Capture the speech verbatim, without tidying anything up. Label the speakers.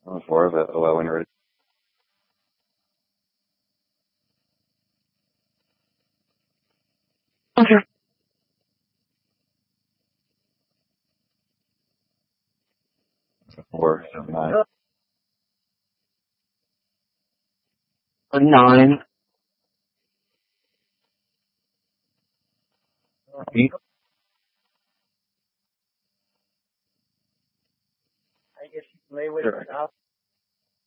Speaker 1: On four of it. Oh, well, when you're ready.
Speaker 2: Okay.
Speaker 1: Four, seven, nine.
Speaker 2: A nine.
Speaker 1: Eight.